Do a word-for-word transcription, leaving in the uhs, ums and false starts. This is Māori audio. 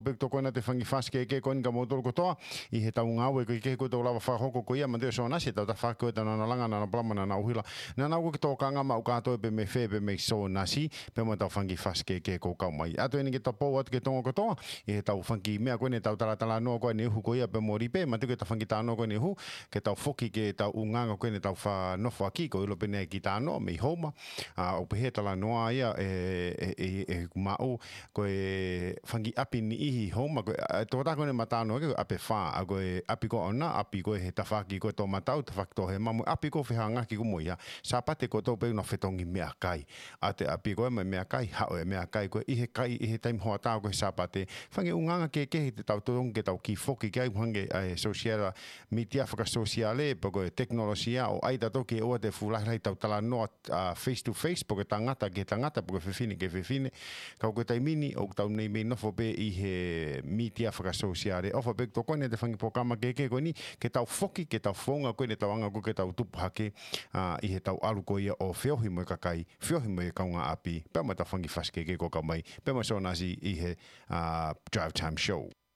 big to kona te whangi whaske ke koni ka motoro kotoa i he tau ngāwe ko i ke ko tau lawa whahoko ko ia ma teo so nasi tau ta whako ta nana langa nana plamana na uhila na na ko to kanga ma ka to pe me fe pe me so nasi pe mo tau whangi whaske ke ko ka mai ato ni ke ta po at ke tonga kotoa i he tau whangi mea ko ne tau tala tala no ko ne hu ko ia pe mo ripe ma te ke tau whangi ta no ko ne hu ke tau foki ke tau unganga ko ne tau wha no wha ki ko ilo pe ne ki ta no me homa a o pe he tala noa ia e e e mau ko e whangi api ni ihi homa ko to ta ko ne mata no ke ape fa a ko e api ko ona api ko he tawhaki ko to matau tawhaki to he mamu api ko whihanga ki ko moia sa pate ko to pe no whetongi mea kai a te api ko e mea kai hao e mea kai ko i he kai i he taim hoa tau ko he sa pate whangi unganga ke ke he te tau tong ke tau ki foki ke ai hange e sosiala mitia whaka sosiale pa ko e teknolosia o aita toki e oa te fulahrai tau tala noa face to face po ke tangata ke tangata po ke whiwhine ke whiwhine kau ko taimini o tau nei me nofo pe i he mitia whaka sosiale ofa pe to kone te whangi pokama ke ke ko ni ke tau foki ke tau fonga koe ne tau anga ko ke tau tupu hake uh, i he tau alu ko ia o whiohi mo e kakai, whiohi mo e kaunga api, pēma tau whangi whaske ke ko ka mai, pēma so nasi i he uh, Drive Time Show.